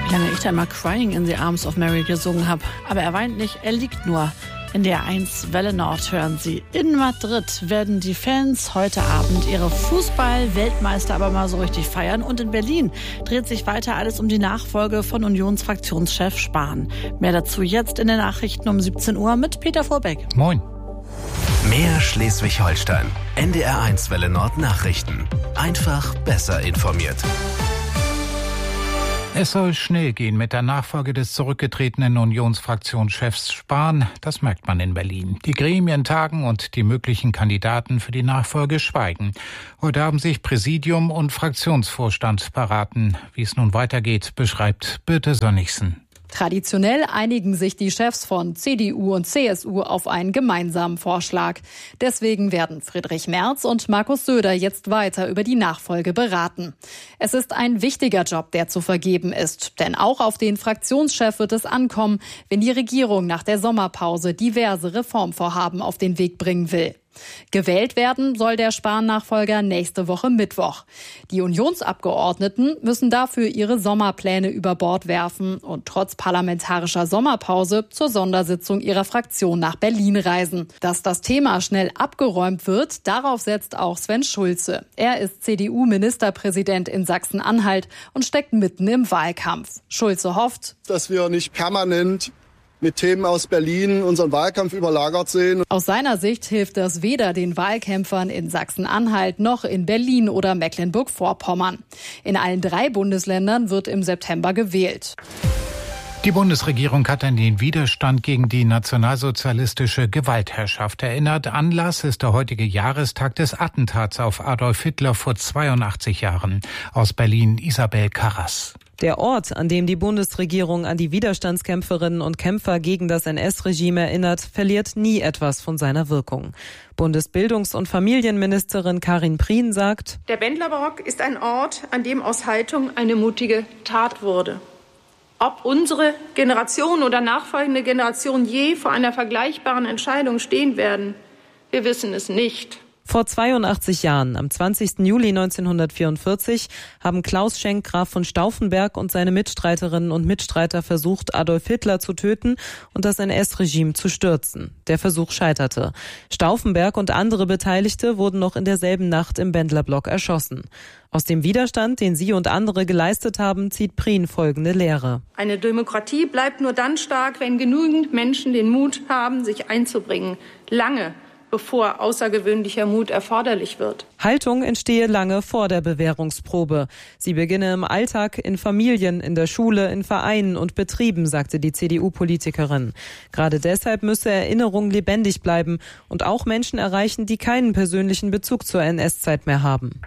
Wie lange ich da immer Crying in the Arms of Mary gesungen habe. Aber er weint nicht, er liegt nur. In der 1 Welle Nord hören Sie. In Madrid werden die Fans heute Abend ihre Fußball-Weltmeister aber mal so richtig feiern. Und in Berlin dreht sich weiter alles um die Nachfolge von Unionsfraktionschef Spahn. Mehr dazu jetzt in den Nachrichten um 17 Uhr mit Peter Vorbeck. Moin. Mehr Schleswig-Holstein. NDR 1 Welle Nord Nachrichten. Einfach besser informiert. Es soll schnell gehen mit der Nachfolge des zurückgetretenen Unionsfraktionschefs Spahn. Das merkt man in Berlin. Die Gremien tagen und die möglichen Kandidaten für die Nachfolge schweigen. Heute haben sich Präsidium und Fraktionsvorstand beraten. Wie es nun weitergeht, beschreibt Birte Sönnigsen. Traditionell einigen sich die Chefs von CDU und CSU auf einen gemeinsamen Vorschlag. Deswegen werden Friedrich Merz und Markus Söder jetzt weiter über die Nachfolge beraten. Es ist ein wichtiger Job, der zu vergeben ist. Denn auch auf den Fraktionschef wird es ankommen, wenn die Regierung nach der Sommerpause diverse Reformvorhaben auf den Weg bringen will. Gewählt werden soll der Spahn-Nachfolger nächste Woche Mittwoch. Die Unionsabgeordneten müssen dafür ihre Sommerpläne über Bord werfen und trotz parlamentarischer Sommerpause zur Sondersitzung ihrer Fraktion nach Berlin reisen. Dass das Thema schnell abgeräumt wird, darauf setzt auch Sven Schulze. Er ist CDU-Ministerpräsident in Sachsen-Anhalt und steckt mitten im Wahlkampf. Schulze hofft, dass wir nicht permanent mit Themen aus Berlin unseren Wahlkampf überlagert sehen. Aus seiner Sicht hilft das weder den Wahlkämpfern in Sachsen-Anhalt noch in Berlin oder Mecklenburg-Vorpommern. In allen 3 Bundesländern wird im September gewählt. Die Bundesregierung hat an den Widerstand gegen die nationalsozialistische Gewaltherrschaft erinnert. Anlass ist der heutige Jahrestag des Attentats auf Adolf Hitler vor 82 Jahren. Aus Berlin Isabel Karras. Der Ort, an dem die Bundesregierung an die Widerstandskämpferinnen und Kämpfer gegen das NS-Regime erinnert, verliert nie etwas von seiner Wirkung. Bundesbildungs- und Familienministerin Karin Prien sagt: Der Bendlerbarock ist ein Ort, an dem aus Haltung eine mutige Tat wurde. Ob unsere Generation oder nachfolgende Generation je vor einer vergleichbaren Entscheidung stehen werden, wir wissen es nicht. Vor 82 Jahren, am 20. Juli 1944, haben Klaus Schenk Graf von Stauffenberg und seine Mitstreiterinnen und Mitstreiter versucht, Adolf Hitler zu töten und das NS-Regime zu stürzen. Der Versuch scheiterte. Stauffenberg und andere Beteiligte wurden noch in derselben Nacht im Bendlerblock erschossen. Aus dem Widerstand, den sie und andere geleistet haben, zieht Prien folgende Lehre. Eine Demokratie bleibt nur dann stark, wenn genügend Menschen den Mut haben, sich einzubringen. Lange bevor außergewöhnlicher Mut erforderlich wird. Haltung entstehe lange vor der Bewährungsprobe. Sie beginne im Alltag, in Familien, in der Schule, in Vereinen und Betrieben, sagte die CDU-Politikerin. Gerade deshalb müsse Erinnerung lebendig bleiben und auch Menschen erreichen, die keinen persönlichen Bezug zur NS-Zeit mehr haben.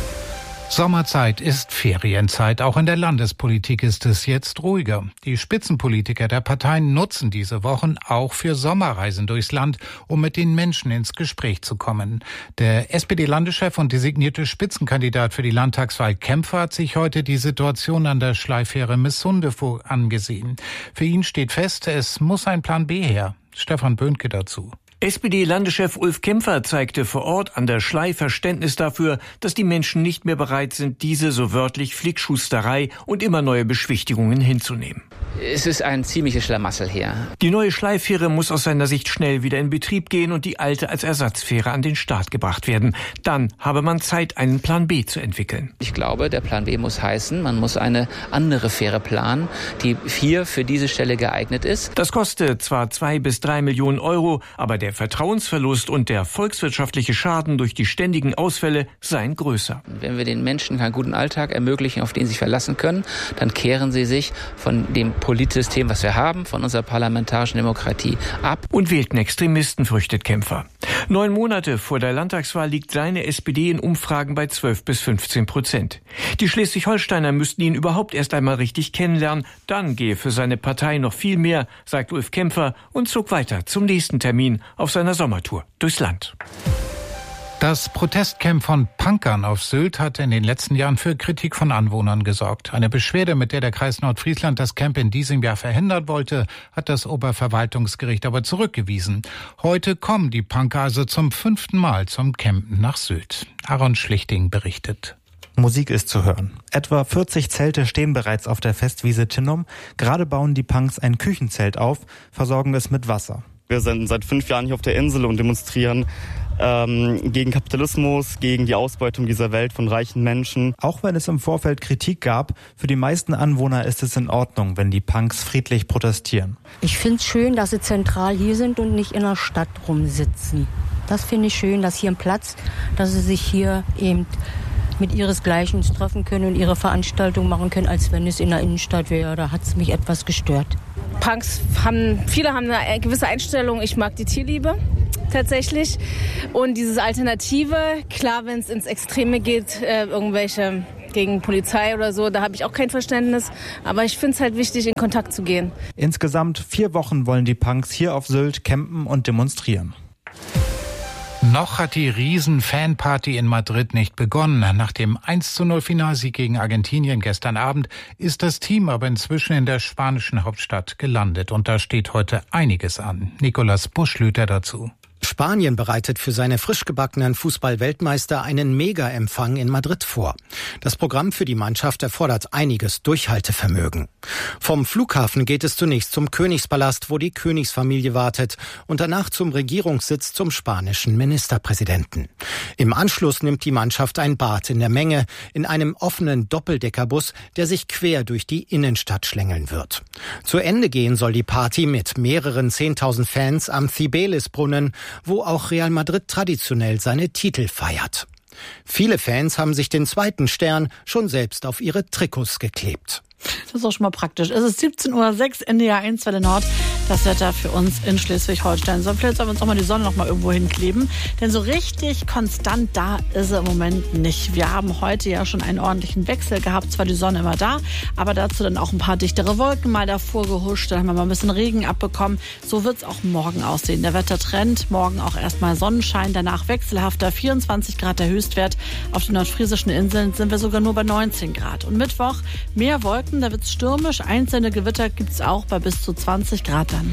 Sommerzeit ist Ferienzeit. Auch in der Landespolitik ist es jetzt ruhiger. Die Spitzenpolitiker der Parteien nutzen diese Wochen auch für Sommerreisen durchs Land, um mit den Menschen ins Gespräch zu kommen. Der SPD-Landeschef und designierte Spitzenkandidat für die Landtagswahl Kempfer hat sich heute die Situation an der Schleifähre Missunde angesehen. Für ihn steht fest, es muss ein Plan B her. Stefan Böhnke dazu. SPD-Landeschef Ulf Kempfer zeigte vor Ort an der Schlei Verständnis dafür, dass die Menschen nicht mehr bereit sind, diese so wörtlich Flickschusterei und immer neue Beschwichtigungen hinzunehmen. Es ist ein ziemliches Schlamassel hier. Die neue Schleifähre muss aus seiner Sicht schnell wieder in Betrieb gehen und die alte als Ersatzfähre an den Start gebracht werden. Dann habe man Zeit, einen Plan B zu entwickeln. Ich glaube, der Plan B muss heißen, man muss eine andere Fähre planen, die hier für diese Stelle geeignet ist. Das kostet zwar 2 bis 3 Millionen Euro, aber der Vertrauensverlust und der volkswirtschaftliche Schaden durch die ständigen Ausfälle seien größer. Wenn wir den Menschen keinen guten Alltag ermöglichen, auf den sie sich verlassen können, dann kehren sie sich von dem Politsystem, was wir haben, von unserer parlamentarischen Demokratie ab. Und wählten Extremisten, fürchtet Kempfer. 9 Monate vor der Landtagswahl liegt seine SPD in Umfragen bei 12 bis 15%. Die Schleswig-Holsteiner müssten ihn überhaupt erst einmal richtig kennenlernen. Dann gehe für seine Partei noch viel mehr, sagt Ulf Kempfer und zog weiter zum nächsten Termin auf seiner Sommertour durchs Land. Das Protestcamp von Punkern auf Sylt hat in den letzten Jahren für Kritik von Anwohnern gesorgt. Eine Beschwerde, mit der der Kreis Nordfriesland das Camp in diesem Jahr verhindern wollte, hat das Oberverwaltungsgericht aber zurückgewiesen. Heute kommen die Punker also zum 5. Mal zum Campen nach Sylt. Aaron Schlichting berichtet. Musik ist zu hören. Etwa 40 Zelte stehen bereits auf der Festwiese Tinnum. Gerade bauen die Punks ein Küchenzelt auf, versorgen es mit Wasser. Wir sind seit 5 Jahren hier auf der Insel und demonstrieren gegen Kapitalismus, gegen die Ausbeutung dieser Welt von reichen Menschen. Auch wenn es im Vorfeld Kritik gab, für die meisten Anwohner ist es in Ordnung, wenn die Punks friedlich protestieren. Ich finde es schön, dass sie zentral hier sind und nicht in der Stadt rumsitzen. Das finde ich schön, dass hier ein Platz, dass sie sich hier eben mit ihresgleichen treffen können und ihre Veranstaltung machen können, als wenn es in der Innenstadt wäre. Da hat es mich etwas gestört. Punks viele haben eine gewisse Einstellung. Ich mag die Tierliebe tatsächlich. Und dieses Alternative, klar, wenn es ins Extreme geht, irgendwelche gegen Polizei oder so, da habe ich auch kein Verständnis. Aber ich finde es halt wichtig, in Kontakt zu gehen. Insgesamt 4 Wochen wollen die Punks hier auf Sylt campen und demonstrieren. Noch hat die Riesen-Fanparty in Madrid nicht begonnen. Nach dem 1:0 Finalsieg gegen Argentinien gestern Abend ist das Team aber inzwischen in der spanischen Hauptstadt gelandet. Und da steht heute einiges an. Nicolas Buschlüter dazu. Spanien bereitet für seine frisch gebackenen Fußball-Weltmeister einen Mega-Empfang in Madrid vor. Das Programm für die Mannschaft erfordert einiges Durchhaltevermögen. Vom Flughafen geht es zunächst zum Königspalast, wo die Königsfamilie wartet, und danach zum Regierungssitz zum spanischen Ministerpräsidenten. Im Anschluss nimmt die Mannschaft ein Bad in der Menge in einem offenen Doppeldeckerbus, der sich quer durch die Innenstadt schlängeln wird. Zu Ende gehen soll die Party mit mehreren 10.000 Fans am Cibeles-Brunnen, wo auch Real Madrid traditionell seine Titel feiert. Viele Fans haben sich den zweiten Stern schon selbst auf ihre Trikots geklebt. Das ist auch schon mal praktisch. Es ist 17:06 Uhr, NDR 1 Welle Nord. Das Wetter für uns in Schleswig-Holstein. So, vielleicht sollen wir uns auch mal die Sonne noch mal irgendwo hinkleben. Denn so richtig konstant da ist sie im Moment nicht. Wir haben heute ja schon einen ordentlichen Wechsel gehabt. Zwar die Sonne immer da, aber dazu dann auch ein paar dichtere Wolken mal davor gehuscht. Dann haben wir mal ein bisschen Regen abbekommen. So wird es auch morgen aussehen. Der Wettertrend, morgen auch erstmal Sonnenschein, danach wechselhafter. 24 Grad der Höchstwert. Auf den nordfriesischen Inseln sind wir sogar nur bei 19 Grad. Und Mittwoch mehr Wolken, da wird es stürmisch. Einzelne Gewitter gibt es auch bei bis zu 20 Grad dann.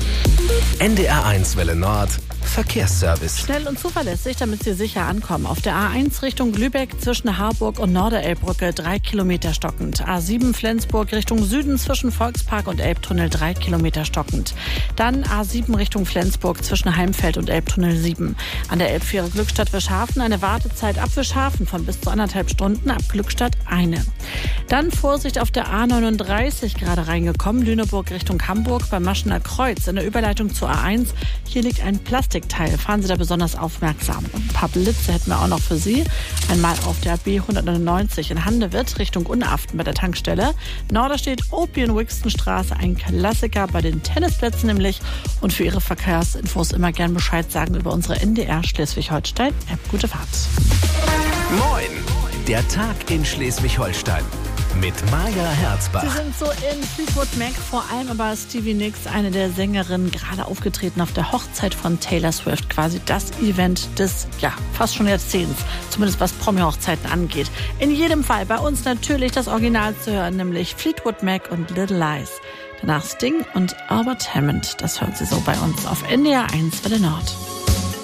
NDR 1 Welle Nord, Verkehrsservice. Schnell und zuverlässig, damit Sie sicher ankommen. Auf der A1 Richtung Lübeck zwischen Harburg und Norderelbbrücke 3 Kilometer stockend. A7 Flensburg Richtung Süden zwischen Volkspark und Elbtunnel 3 Kilometer stockend. Dann A7 Richtung Flensburg zwischen Heimfeld und Elbtunnel 7. An der Elbfähre Glückstadt-Wischhafen eine Wartezeit ab Wischhafen von bis zu 1,5 Stunden, ab Glückstadt eine. Dann Vorsicht auf der A39 gerade reingekommen, Lüneburg Richtung Hamburg beim Maschener Kreuz in der Überleitung zur A1. Hier liegt ein Plastikteil. Fahren Sie da besonders aufmerksam. Und ein paar Blitze hätten wir auch noch für Sie. Einmal auf der B199 in Handewitt Richtung Unaften bei der Tankstelle. Norderstedt Opien-Wixton-Straße, ein Klassiker bei den Tennisplätzen nämlich. Und für Ihre Verkehrsinfos immer gern Bescheid sagen über unsere NDR Schleswig-Holstein-App. Gute Fahrt. Moin! Der Tag in Schleswig-Holstein. Mit Maja Herzbach. Sie sind so in Fleetwood Mac, vor allem aber Stevie Nicks, eine der Sängerinnen, gerade aufgetreten auf der Hochzeit von Taylor Swift. Quasi das Event des, fast schon Jahrzehnts. Zumindest was Promi-Hochzeiten angeht. In jedem Fall bei uns natürlich das Original zu hören, nämlich Fleetwood Mac und Little Lies. Danach Sting und Albert Hammond. Das hören Sie so bei uns auf NDR 1 Welle Nord.